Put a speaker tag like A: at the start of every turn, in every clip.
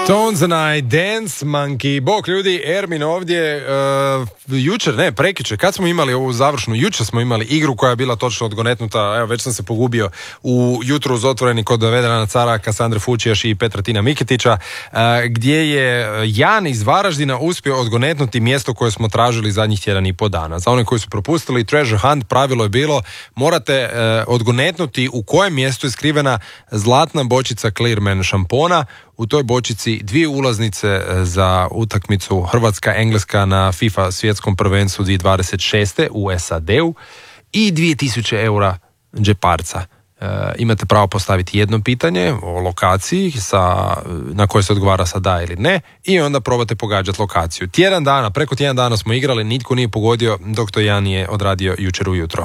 A: Tones and I Dance Monkey. Bok ljudi, Ermin ovdje prekjučer, kad smo imali ovu završnu, jučer smo imali igru koja je bila točno odgonetnuta, evo već sam se pogubio u jutru uz otvoreni kod Vedrana Cara, Kasandre Fučijaš i Petra Tina Miketića, gdje je Jan iz Varaždina uspio odgonetnuti mjesto koje smo tražili zadnjih tjedan i po dana. Za one koji su propustili Treasure Hunt, pravilo je bilo, morate odgonetnuti u kojem mjestu je skrivena zlatna bočica Clearman šampona. U toj bočici 2 ulaznice za utakmicu Hrvatska-Engleska na FIFA svjetskom prvenstvu 2026. u SAD-u i 2000 eura džeparca. Imate pravo postaviti jedno pitanje o lokaciji na koje se odgovara sa da ili ne i onda probate pogađati lokaciju. Preko tjedan dana smo igrali, nitko nije pogodio dok to ja nije odradio jučer ujutro.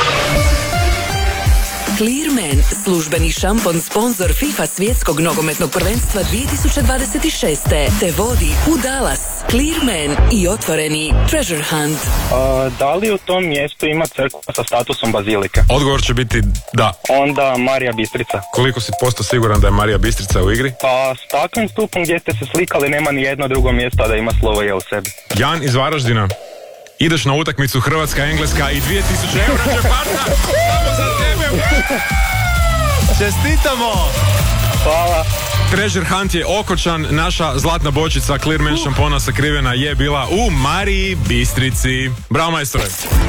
B: Clearman, službeni šampon sponsor FIFA svjetskog nogometnog prvenstva 2026. te vodi u Dallas, Clearman i otvoreni Treasure Hunt.
C: Da li u tom mjestu ima crkva sa statusom bazilike?
D: Odgovor će biti da.
C: Onda Marija Bistrica.
D: Koliko si posto siguran da je Marija Bistrica u igri?
C: Pa s takvim stupom gdje ste se slikali nema ni jedno drugo mjesto da ima slovo je u sebi.
D: Jan iz Varaždina, ideš na utakmicu Hrvatska-Engleska i 2000 eura džeparca. Samo za tebe.
A: Čestitamo!
C: Hvala.
D: Treasure Hunt je okočan, naša zlatna bočica Clearman šampona sakrivena je bila u Mariji Bistrici. Bravo majstore!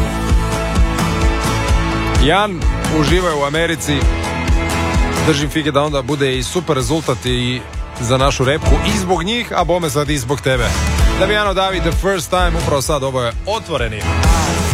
A: Jan uživa u Americi. Držim fige da onda bude i super rezultat i za našu repku i zbog njih, a bome sad i zbog tebe. Damijano David, The First Time, upravo sad ovo je otvoreni.